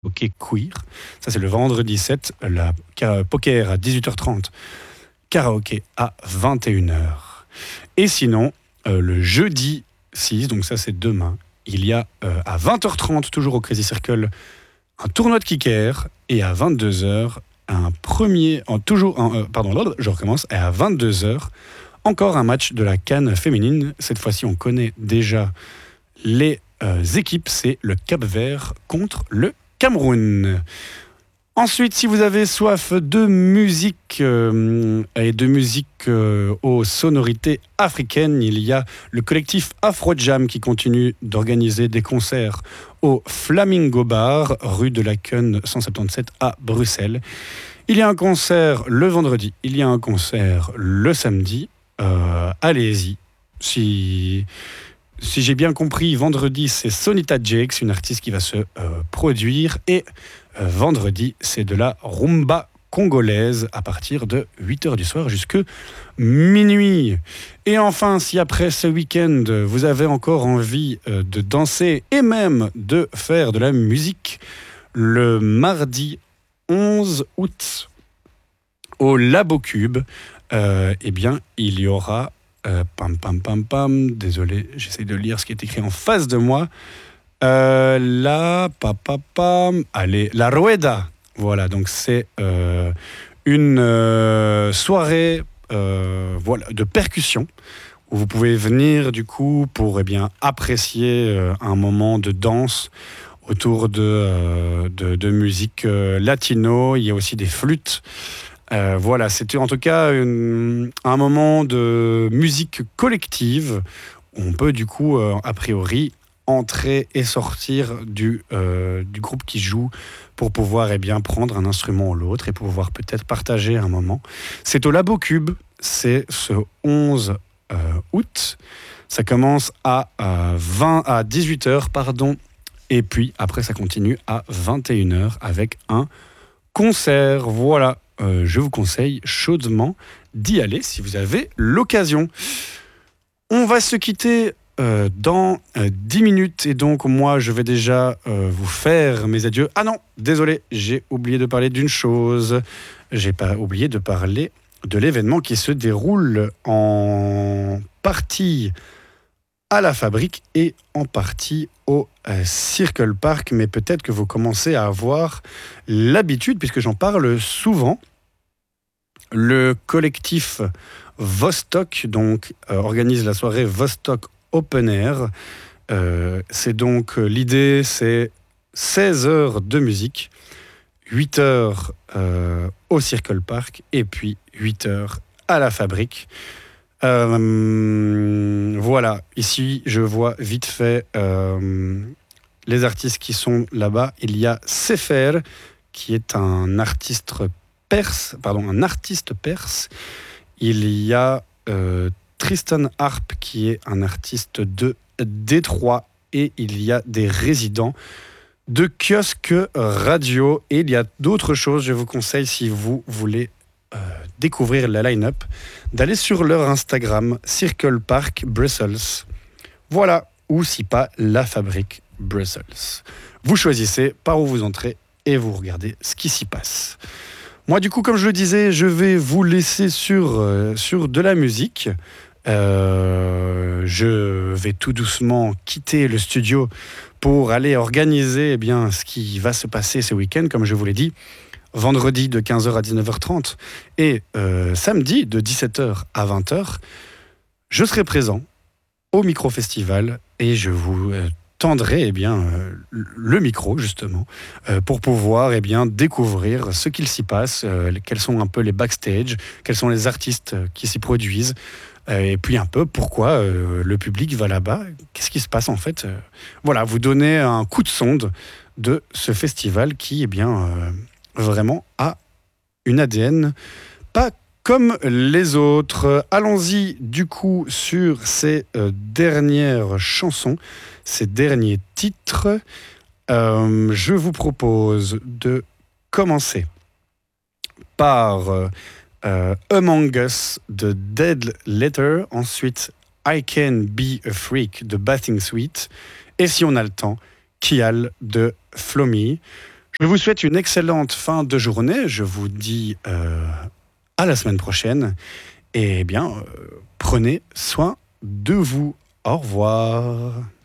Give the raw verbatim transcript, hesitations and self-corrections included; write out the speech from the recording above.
Ok, queer. Ça, c'est le vendredi sept, la ca- poker à dix-huit heures trente, karaoké à vingt et une heures. Et sinon, euh, le jeudi six, donc ça c'est demain, il y a euh, à vingt heures trente, toujours au Crazy Circle, un tournoi de kicker, et à vingt-deux heures, un premier, en, toujours, en, euh, pardon, je recommence, et à vingt-deux heures, encore un match de la CAN féminine. Cette fois-ci, on connaît déjà les euh, équipes, c'est le Cap-Vert contre le Cameroun. Ensuite, si vous avez soif de musique euh, et de musique euh, aux sonorités africaines, il y a le collectif Afro Jam qui continue d'organiser des concerts au Flamingo Bar, rue de Laken cent soixante-dix-sept à Bruxelles. Il y a un concert le vendredi, il y a un concert le samedi. Euh, allez-y. Si... Si j'ai bien compris, vendredi, c'est Sonita Jakes, une artiste qui va se euh, produire. Et euh, vendredi, c'est de la rumba congolaise à partir de huit heures du soir jusque minuit. Et enfin, si après ce week-end, vous avez encore envie euh, de danser et même de faire de la musique, le mardi onze août, au Labo Cube, euh, eh bien, il y aura... Euh, pam pam pam pam, désolé, j'essaie de lire ce qui est écrit en face de moi. Euh, la pa, pa, pam, allez, la Rueda. Voilà, donc c'est euh, une euh, soirée euh, voilà, de percussion où vous pouvez venir du coup pour eh bien, apprécier euh, un moment de danse autour de, euh, de, de musique euh, latino. Il y a aussi des flûtes. Euh, voilà, c'était en tout cas une, un moment de musique collective où on peut du coup, euh, a priori, entrer et sortir du, euh, du groupe qui joue pour pouvoir eh bien, prendre un instrument ou l'autre et pouvoir peut-être partager un moment. C'est au Labo Cube, c'est ce onze euh, août. Ça commence à, à, vingt, à dix-huit heures, pardon, et puis après ça continue à vingt et une heures avec un concert. Voilà. Euh, je vous conseille chaudement d'y aller si vous avez l'occasion. On va se quitter euh, dans euh, dix minutes et donc moi je vais déjà euh, vous faire mes adieux. Ah non, désolé, j'ai oublié de parler d'une chose. J'ai pas oublié de parler de l'événement qui se déroule en partie à la Fabrique et en partie au euh, Circle Park, mais peut-être que vous commencez à avoir l'habitude puisque j'en parle souvent. Le collectif Vostok donc, euh, organise la soirée Vostok Open Air. Euh, c'est donc euh, l'idée, c'est seize heures de musique, huit heures euh, au Circle Park et puis huit heures à la Fabrique. Euh, voilà, ici je vois vite fait euh, les artistes qui sont là-bas. Il y a Sefer, qui est un artiste perse, pardon, un artiste perse. Il y a euh, Tristan Harp, qui est un artiste de Détroit, et il y a des résidents de Kiosque Radio, et il y a d'autres choses. Je vous conseille, si vous voulez euh, découvrir la line-up, d'aller sur leur Instagram, Circle Park Brussels. Voilà, ou si pas, La Fabrique Brussels. Vous choisissez par où vous entrez et vous regardez ce qui s'y passe. Moi, du coup, comme je le disais, je vais vous laisser sur, euh, sur de la musique. Euh, je vais tout doucement quitter le studio pour aller organiser eh bien, ce qui va se passer ce week-end, comme je vous l'ai dit, vendredi de quinze heures à dix-neuf heures trente et euh, samedi de dix-sept heures à vingt heures. Je serai présent au Micro-Festival et je vous euh, tendrai eh bien, euh, le micro, justement, euh, pour pouvoir eh bien, découvrir ce qu'il s'y passe, euh, quels sont un peu les backstage, quels sont les artistes euh, qui s'y produisent, euh, et puis un peu pourquoi euh, le public va là-bas, qu'est-ce qui se passe en fait. Euh, voilà, vous donner un coup de sonde de ce festival qui, eh bien, euh, vraiment a une A D N pas comme les autres. Allons-y du coup sur ces euh, dernières chansons, ces derniers titres. Euh, je vous propose de commencer par euh, Among Us de Dead Letter, ensuite I Can Be a Freak de Bathing Suite, et si on a le temps, Kial de Flomy. Je vous souhaite une excellente fin de journée. Je vous dis euh, à la semaine prochaine. Et bien, euh, prenez soin de vous. Au revoir.